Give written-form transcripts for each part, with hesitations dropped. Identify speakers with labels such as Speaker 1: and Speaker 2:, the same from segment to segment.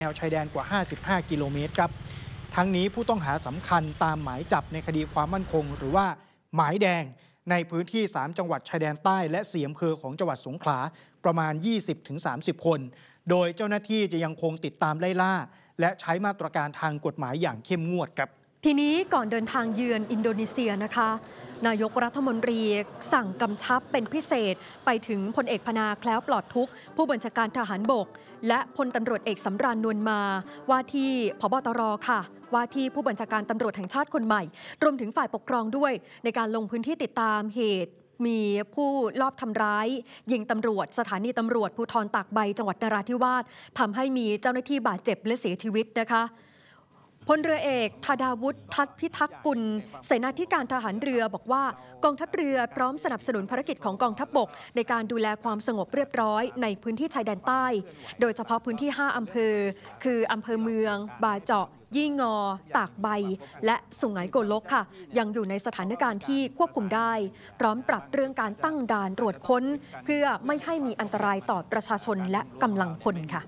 Speaker 1: แนวชายแดนกว่า55กิโลเมตรครับทั้งนี้ผู้ต้องหาสำคัญตามหมายจับในคดีความมั่นคงหรือว่าหมายแดงในพื้นที่3จังหวัดชายแดนใต้และ4อำเภอของจังหวัดสงขลาประมาณ 20-30 คนโดยเจ้าหน้าที่จะยังคงติดตามไล่ล่าและใช้มาตรการทางกฎหมายอย่างเข้มงวดครับ
Speaker 2: ทีนี้ก่อนเดินทางเยือนอินโดนีเซียนะคะนายกรัฐมนตรีสั่งกำชับเป็นพิเศษไปถึงพลเอกพนาแคล้วปลอดทุกข์ผู้บัญชาการทหารบกและพลตำรวจเอกสำราญนวลมาว่าที่ผบ.ตร.ค่ะว่าที่ผู้บัญชาการตำรวจแห่งชาติคนใหม่รวมถึงฝ่ายปกครองด้วยในการลงพื้นที่ติดตามเหตุมีผู้ลอบทำร้ายยิงตำรวจสถานีตำรวจภูธรตากใบจังหวัดนราธิวาสทำให้มีเจ้าหน้าที่บาดเจ็บและเสียชีวิตนะคะพลเรือเอกธาดาวุฒิทัศน์พิทักษ์กุลเสนาธิการทหารเรือบอกว่ากองทัพเรือพร้อมสนับสนุนภารกิจของกองทัพบกในการดูแลความสงบเรียบร้อยในพื้นที่ชายแดนใต้โดยเฉพาะพื้นที่5อำเภอคืออำเภอเมืองบาเจาะยี่งอตากใบและสุไหงโกลกค่ะยังอยู่ในสถานการณ์ที่ควบคุมได้พร้อมปรับเรื่องการตั้งด่านตรวจค้นเพื่อไม่ให้มีอันตรายต่อประชาชนและกำลังพลค่ะ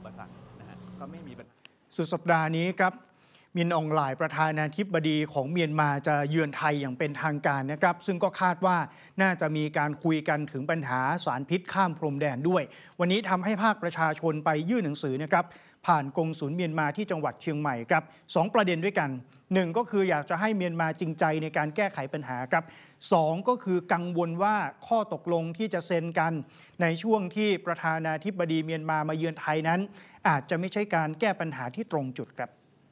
Speaker 1: สุดสัปดาห์นี้ครับมินอองหลายประธานาธิบดีของเมียนมาจะเยือนไทยอย่างเป็นทางการนะครับซึ่งก็คาดว่าน่าจะมีการคุยกันถึงปัญหาสารพิษข้ามพรมแดนด้วยวันนี้ทำให้ภาคประชาชนไปยื่นหนังสือนะครับผ่านกงสุลเมียนมาที่จังหวัดเชียงใหม่ครับ2ประเด็นด้วยกัน1ก็คืออยากจะให้เมียนมาจริงใจในการแก้ไขปัญหาครับ2ก็คือกังวลว่าข้อตกลงที่จะเซ็นกันในช่วงที่ประธานาธิบดีเมียนมาเยือนไทยนั้นอาจจะไม่ใช่การแก้ปัญหาที่ตรงจุดครับ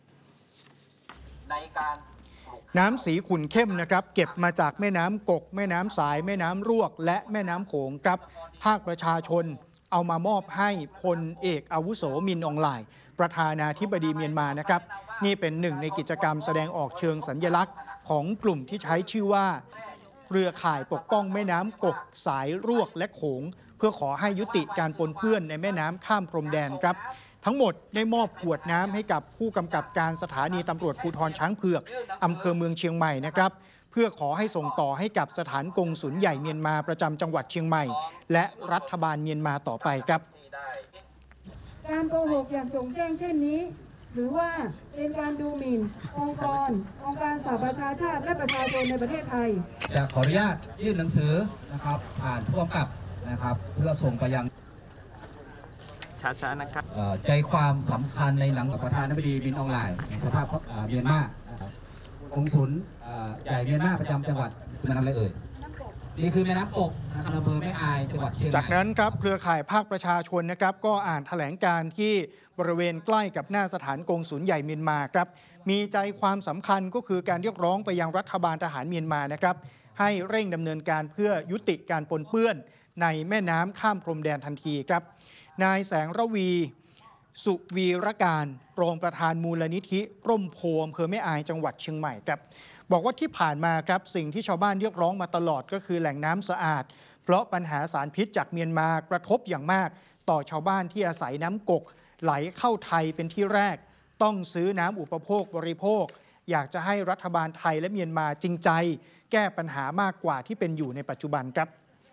Speaker 1: น้ำสีขุ่นเข้มนะครับเก็บมาจากแม่น้ำกกแม่น้ำสายแม่น้ำรวกและแม่น้ำโขงครับภาคประชาชนเอามามอบให้พลเอกอาวุโสมินอองหลายประธานาธิบดีเมียนมานะครับนี่เป็นหนึ่งในกิจกรรมแสดงออกเชิงสัญลักษณ์ของกลุ่มที่ใช้ชื่อว่าเครือข่ายปกป้องแม่น้ำกกสายรวกและโขงเพื่อขอให้ยุติการปนเปื้อนในแม่น้ำข้ามพรมแดนครับทั้งหมดได้มอบขวดน้ำให้กับผู้กำกับการสถานีตำรวจภูธรช้างเผือกอำเภอเมืองเชียงใหม่นะครับเพื่อขอให้ส่งต่อให้กับสถานกงสุลใหญ่เมียนมาประจำจังหวัดเชียงใหม่และรัฐบาลเมียนมาต่อไปครับ
Speaker 3: การโกหกอย่างจงแจ้งเช่นนี้ถือว่าเป็นการดูหมิ่นองค์การสหประชาชาติและประชาชนในประเทศไทย
Speaker 4: จะขออนุญาตยื่นหนังสือนะครับผ่านผู้กำกับนะครับเพื่อส่งไปยัง
Speaker 5: ช้าๆนะครับ
Speaker 4: ใจความสำคัญในหลังประธานาธิบดีมินอองหลายสภาพเมียนมานะครับกงสุลใหญ่เมียนมาประจำจังหวัดแม่น้ำอะไรเอ่ยนี่คือแม่น้ำกกนะครับอำเภอแม่อายจังหวัดเชียงใหม่
Speaker 1: จากนั้นครับเครือข่ายภาคประชาชนนะครับก็อ่านแถลงการที่บริเวณใกล้กับหน้าสถานกงสุลใหญ่เมียนมาครับมีใจความสำคัญก็คือการเรียกร้องไปยังรัฐบาลทหารเมียนมานะครับให้เร่งดำเนินการเพื่อยุติการปนเปื้อนในแม่น้ำข้ามพรมแดนทันทีครับนายแสงระวีสุวีรการรองประธานมูลนิธิร่มโพอำเภอแม่อายจังหวัดเชียงใหม่ครับบอกว่าที่ผ่านมาครับสิ่งที่ชาวบ้านเรียกร้องมาตลอดก็คือแหล่งน้ำสะอาดเพราะปัญหาสารพิษจากเมียนมากระทบอย่างมากต่อชาวบ้านที่อาศัยน้ำกกไหลเข้าไทยเป็นที่แรกต้องซื้อน้ำอุปโภคบริโภคอยากจะให้รัฐบาลไทยและเมียนมาจริงใจแก้ปัญหามากกว่าที่เป็นอยู่ในปัจจุบันครับ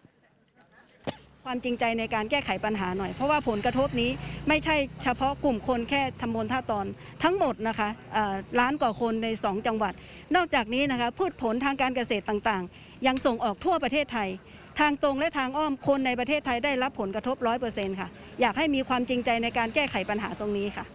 Speaker 6: ความจริงใจในการแก้ไขปัญหาหน่อยเพราะว่าผลกระทบนี้ไม่ใช่เฉพาะกลุ่มคนแค่ตำบลท่าตอนทั้งหมดนะคะล้านกว่าคนใน2จังหวัดนอกจากนี้นะคะพืชผลทางการเกษตรต่างๆยังส่งออกทั่วประเทศไทยทางตรงและทางอ้อมคนในประเทศไทยได้รับผลกระทบ 100% ค่ะอยากให้มีความจริงใจในการแก้ไขปัญหาตรงนี้ค่ะ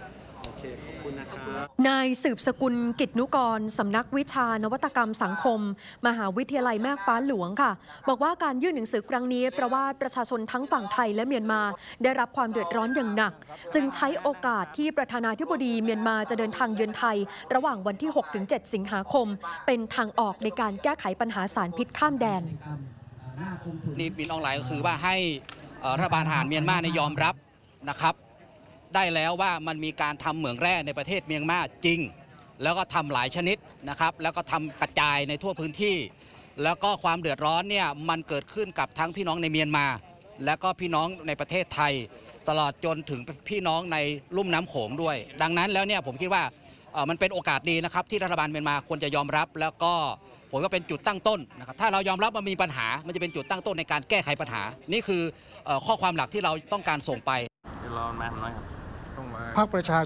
Speaker 2: นายสืบสกุลกิจนุกรสำนักวิชานวัตกรรมสังคมมหาวิทยาลัยแม่ฟ้าหลวงค่ะบอกว่าการยื่นหนังสือครั้งนี้เพราะว่าประชาชนทั้งฝั่งไทยและเมียนมาได้รับความเดือดร้อนอย่างหนักจึงใช้โอกาสที่ประธานาธิบดีเมียนมาจะเดินทางเยือนไทยระหว่างวันที่ 6-7 สิงหาคมเป็นทางออกในการแก้ไขปัญหาสารพิษข้ามแดน
Speaker 7: นี่มินอองหลายก็คือว่าให้รัฐบาลทหารเมียนมาในยอมรับนะครับได้แล้วว่ามันมีการทำเหมืองแร่ในประเทศเมียนมาจริงแล้วก็ทำหลายชนิดนะครับแล้วก็ทำกระจายในทั่วพื้นที่แล้วก็ความเดือดร้อนเนี่ยมันเกิดขึ้นกับทั้งพี่น้องในเมียนมาแล้วก็พี่น้องในประเทศไทยตลอดจนถึงพี่น้องในลุ่มน้ำโขงด้วยดังนั้นแล้วเนี่ยผมคิดว่ามันเป็นโอกาสดีนะครับที่รัฐบาลเมียนมาควรจะยอมรับแล้วก็ผมก็เป็นจุดตั้งต้นนะครับถ้าเรายอมรับว่ามีปัญหามันจะเป็นจุดตั้งต้นในการแก้ไขปัญหานี่คือข้อความหลักที่เราต้องการส่งไป
Speaker 5: รอมาหน่อยครับ
Speaker 1: ภาคประชา